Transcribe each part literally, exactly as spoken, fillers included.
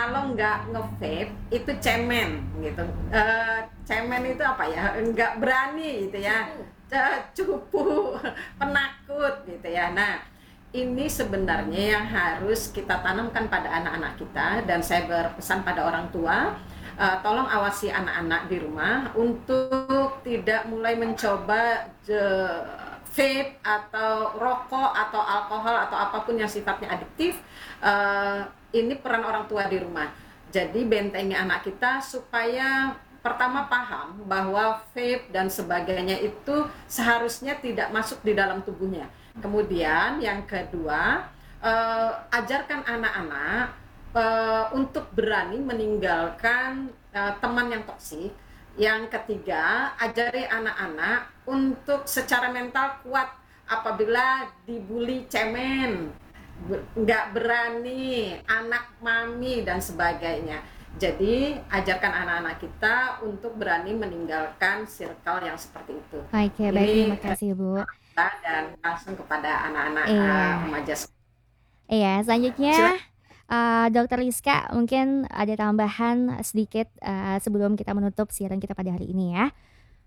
kalau nggak nge-vape itu cemen gitu. Eh, cemen itu apa ya? Nggak berani gitu ya. Eh, Cupu, penakut gitu ya. Nah, ini sebenarnya yang harus kita tanamkan pada anak-anak kita, dan saya berpesan pada orang tua, eh, tolong awasi anak-anak di rumah untuk tidak mulai mencoba je- vape atau rokok atau alkohol atau apapun yang sifatnya adiktif. Eh, ini peran orang tua di rumah. Jadi bentengi anak kita supaya pertama paham bahwa vape dan sebagainya itu seharusnya tidak masuk di dalam tubuhnya. Kemudian yang kedua, eh, ajarkan anak-anak eh, untuk berani meninggalkan eh, teman yang toksik. Yang ketiga, ajari anak-anak untuk secara mental kuat apabila dibully cemen, nggak berani, anak mami dan sebagainya. Jadi ajarkan anak-anak kita untuk berani meninggalkan circle yang seperti itu. Oke, baik, terima Ini eh, kasih Bu. kita dan langsung kepada anak-anak eh, Iya, remaja. iya. Selanjutnya, Silakan. eh, Dokter Rizka, mungkin ada tambahan sedikit eh, sebelum kita menutup siaran kita pada hari ini ya.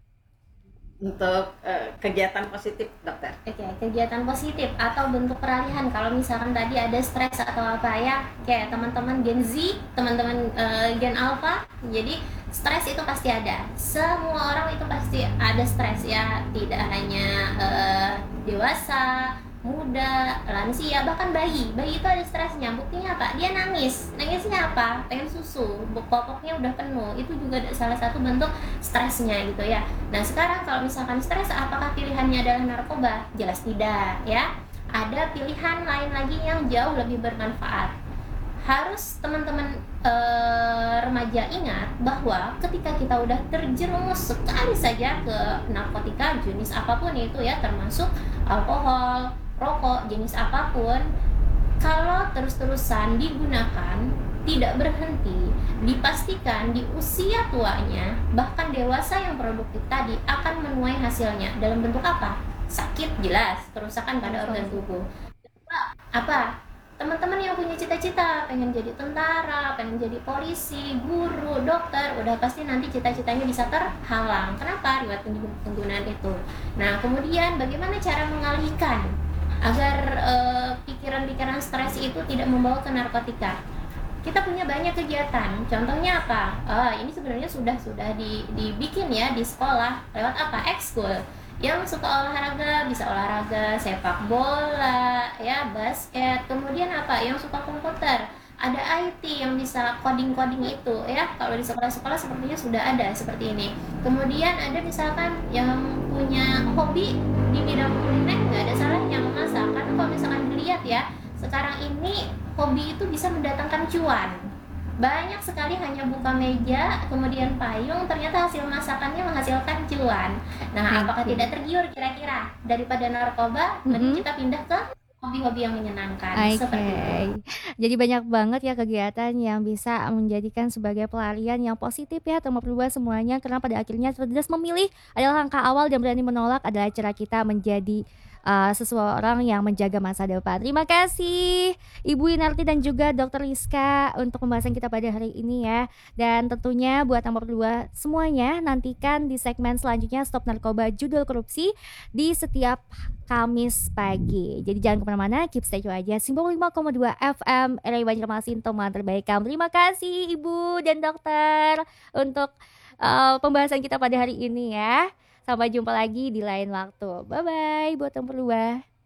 Untuk eh, kegiatan positif, dokter. Oke, kegiatan positif atau bentuk peralihan. Kalau misalkan tadi ada stres atau apa ya, kayak teman-teman Gen Z, teman-teman eh, Gen Alpha, jadi stres itu pasti ada. Semua orang itu pasti ada stres ya, tidak hanya eh, dewasa, muda, lansia, bahkan bayi. Bayi itu ada stresnya. Buktinya apa? Dia nangis. Nangisnya apa? Pengen susu. Popoknya udah penuh. Itu juga ada salah satu bentuk stresnya gitu ya. Nah sekarang kalau misalkan stres, apakah pilihannya adalah narkoba? Jelas tidak ya. Ada pilihan lain lagi yang jauh lebih bermanfaat. Harus teman-teman eh, remaja ingat bahwa ketika kita udah terjerumus sekali saja ke narkotika jenis apapun itu ya, termasuk alkohol, rokok, jenis apapun, kalau terus-terusan digunakan tidak berhenti, dipastikan di usia tuanya bahkan dewasa yang produktif tadi akan menuai hasilnya. Dalam bentuk apa? Sakit jelas, kerusakan pada organ tubuh. Apa? Teman-teman yang punya cita-cita pengen jadi tentara, pengen jadi polisi, guru, dokter, udah pasti nanti cita-citanya bisa terhalang. Kenapa? Riwayat penggunaan itu. Nah, kemudian bagaimana cara mengalihkan agar eh, pikiran-pikiran stres itu tidak membawa ke narkotika? Kita punya banyak kegiatan. Contohnya apa? Oh, ini sebenarnya sudah sudah di, dibikin ya di sekolah lewat apa? Ekskul. Yang suka olahraga bisa olahraga, sepak bola, ya basket. Kemudian apa? Yang suka komputer, ada I T yang bisa coding-coding itu ya. Kalau di sekolah-sekolah sepertinya sudah ada seperti ini. Kemudian ada misalkan yang punya hobi di bidang kuliner, nggak ada salahnya memasak. Karena kalau misalkan dilihat ya, sekarang ini hobi itu bisa mendatangkan cuan. Banyak sekali hanya buka meja, kemudian payung, ternyata hasil masakannya menghasilkan cuan. Nah, apakah Oke. tidak tergiur kira-kira daripada narkoba? Mending Mhm. kita pindah ke hobi-hobi yang menyenangkan, seperti itu. Oke, jadi banyak banget ya kegiatan yang bisa menjadikan sebagai pelarian yang positif ya teman berdua semuanya, karena pada akhirnya cerdas memilih adalah langkah awal dan berani menolak adalah cara kita menjadi uh, seseorang yang menjaga masa depan. Terima kasih Ibu Inarti dan juga Dokter Rizka untuk pembahasan kita pada hari ini ya. Dan tentunya buat nomor dua semuanya nantikan di segmen selanjutnya Stop Narkoba Judul Korupsi di setiap Kamis pagi. Jadi jangan kemana-mana, keep stay tune aja. Simbol lima koma dua F M, R A Banjarmasin, teman terbaik kamu. Terima kasih Ibu dan Dokter untuk uh, pembahasan kita pada hari ini ya. Sampai jumpa lagi di lain waktu. Bye-bye buat yang berdua.